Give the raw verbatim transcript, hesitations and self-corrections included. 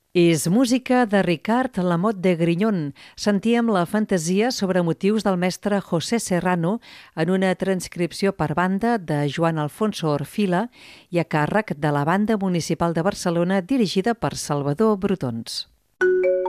És música de Ricard Lamotte de Grignon. Sentíem la fantasia sobre motius del mestre José Serrano en una transcripció per banda de Joan Alfonso Orfila i a càrrec de la Banda Municipal de Barcelona dirigida per Salvador Brotons.